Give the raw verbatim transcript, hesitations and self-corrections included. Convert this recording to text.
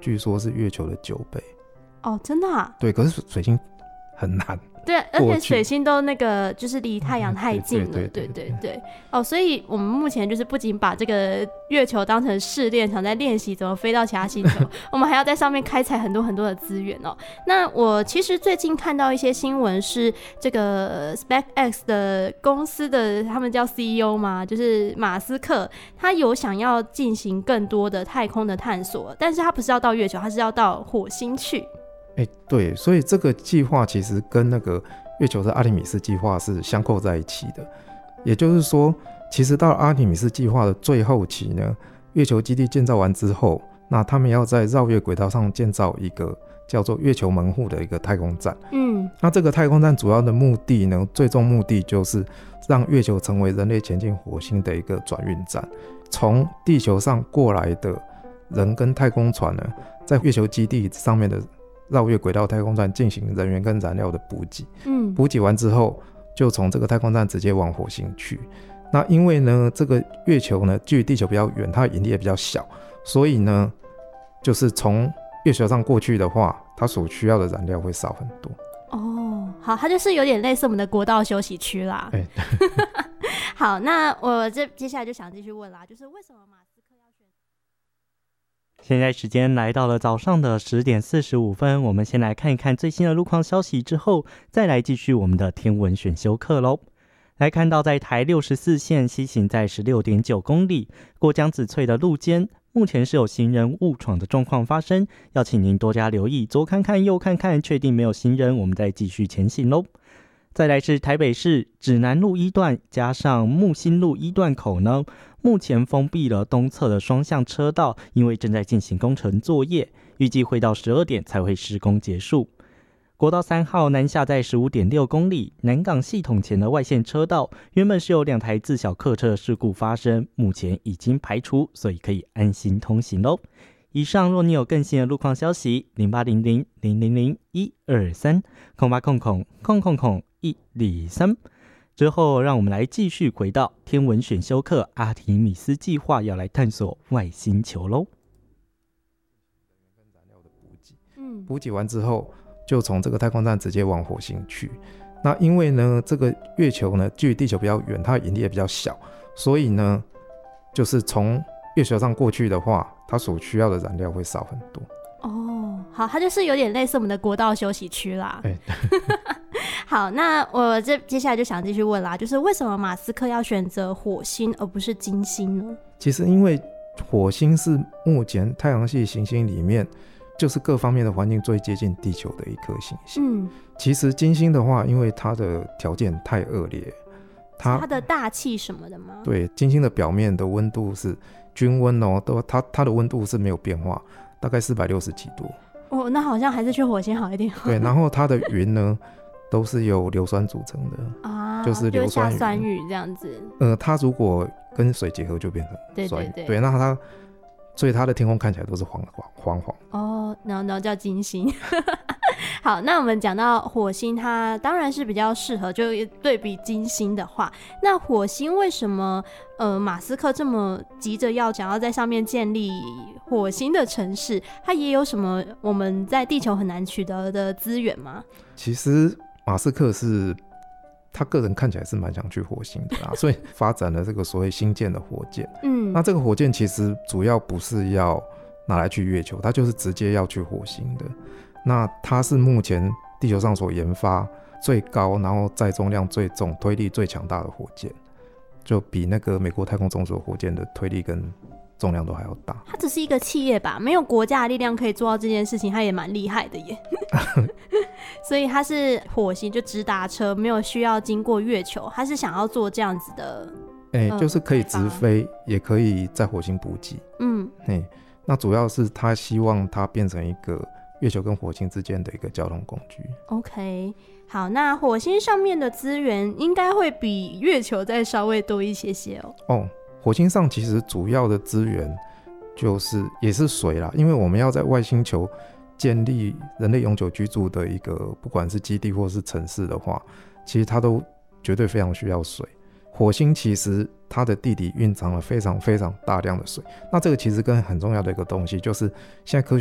据说是月球的九倍。 哦，真的啊？ 对，可是水星很难。 对，而且水星都那个就是离太阳太近了， 对对对对。哦，所以我们目前就是不仅把这个月球当成试炼场，在练习怎么飞到其他星球，我们还要在上面开采很多很多的资源哦。那我其实最近看到一些新闻，是这个 SpaceX 的公司的他们叫 C E O 嘛，就是马斯克，他有想要进行更多的太空的探索，但是他不是要到月球，他是要到火星去。 欸、对，所以这个计划其实跟那个月球的阿提米斯计划是相扣在一起的。也就是说，其实到了阿提米斯计划的最后期呢，月球基地建造完之后，那他们要在绕月轨道上建造一个叫做月球门户的一个太空站。嗯，那这个太空站主要的目的呢，最终目的就是让月球成为人类前进火星的一个转运站。从地球上过来的人跟太空船呢，在月球基地上面的绕月轨道太空站进行人员跟燃料的补给，嗯，补给完之后就从这个太空站直接往火星去。那因为呢这个月球呢距离地球比较远，它的引力也比较小，所以呢就是从月球上过去的话，它所需要的燃料会少很多。 哦，好，它就是有点类似我们的国道休息区啦。欸、好，那我这接下来就想继续问啦，就是为什么马斯克要选？ 现在时间来到了早上的十点四十五分，我们先来看一看最新的路况消息，之后再来继续我们的天文选修课咯。来看到在台六十四线西行在 十六点九公里，过江子翠的路肩目前是有行人误闯的状况发生，要请您多加留意，左看看右看看，确定没有行人，我们再继续前行咯。再来是台北市指南路一段加上木星路一段口呢，目前封闭了东侧的双向车道，因为正在进行工程作业，预计会到十二点才会施工结束。国道三号南下在 十五点六公里，南港系统前的外线车道原本是有两台自小客车的事故发生，目前已经排除，所以可以安心通行咯。以上若你有更新的路况消息，零八零零零零零一二三空八空空空空空一二三。之后让我们来继续回到天文选修课，阿提米斯计划要来探索外星球咯。 嗯，补给完之后就从这个太空站直接往火星去。那因为呢这个月球呢距离地球比较远，它的引力也比较小，所以呢就是从月球上过去的话，它所需要的燃料会少很多。 哦，好，它就是有点类似我们的国道休息区啦。欸、好，那我这接下来就想继续问啦，就是为什么马斯克要选择火星而不是金星呢？ 其实因为火星是目前太阳系行星里面就是各方面的环境最接近地球的一颗行星。嗯，其实金星的话，因为它的条件太恶劣， 它它的大气什么的吗？ 对，金星的表面的温度是均温哦，都 它, 它的温度是没有变化，大概四百六十几度。 哦，那好像还是去火星好一点。 对，然后它的云呢都是由硫酸组成的啊，就是硫酸雨， 就下酸雨这样子。 呃，它如果跟水结合就变成酸雨。对对对。对，那它所以它的天空看起来都是黄黄黄黄。 哦，然后然后叫金星。好，那我们讲到火星，它当然是比较适合，就对比金星的话，那火星为什么呃马斯克这么急着要想要在上面建立火星的城市？它也有什么我们在地球很难取得的资源吗？ 其实马斯克是他个人看起来是蛮想去火星的啦，所以发展了这个所谓新建的火箭。嗯，那这个火箭其实主要不是要拿来去月球，它就是直接要去火星的。那它是目前地球上所研发最高，然后载重量最重、推力最强大的火箭，就比那个美国太空总署火箭的推力跟重量都还要大。 它只是一个企业吧，没有国家的力量可以做到这件事情，它也蛮厉害的耶。所以它是火星就直达车，没有需要经过月球，它是想要做这样子的。 欸呃、就是可以直飞，也可以在火星补给。嗯，欸，那主要是他希望它变成一个月球跟火星之间的一个交通工具。 OK， 好，那火星上面的资源应该会比月球再稍微多一些些哦。 哦，火星上其实主要的资源就是也是水啦，因为我们要在外星球建立人类永久居住的一个不管是基地或是城市的话，其实它都绝对非常需要水。火星其实它的地底蕴藏了非常非常大量的水，那这个其实跟很重要的一个东西就是现在科学